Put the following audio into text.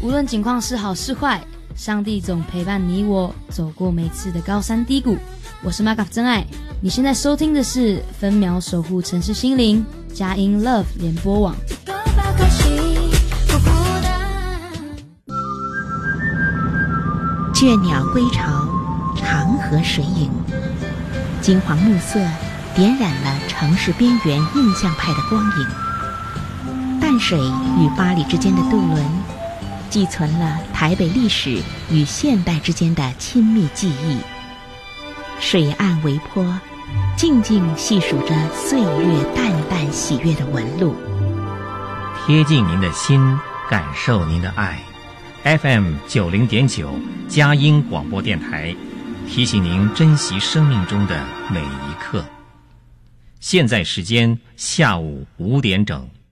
无论情况是好是坏，上帝总陪伴你我走过每次的高山低谷。我是马嘎真爱，你现在收听的是分秒守护城市心灵佳音 Love 联播网。 倦鸟归巢，长河水影，金黄暮色点染了城市边缘印象派的光影。淡水与八里之间的渡轮，寄存了台北历史与现代之间的亲密记忆。水岸微波，静静细数着岁月淡淡喜悦的纹路。 贴近您的心，感受您的爱。FM 90.9佳音广播电台，提醒您珍惜生命中的每一刻。现在时间下午5点整。